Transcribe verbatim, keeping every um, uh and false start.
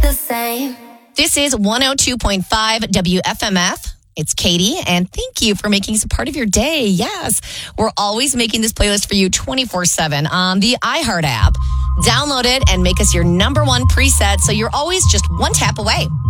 the same. This is one oh two point five W F M F. It's Katie, and thank you for making us a part of your day. Yes, we're always making this playlist for you twenty-four seven on the iHeart app. Download it and make us your number one preset so you're always just one tap away.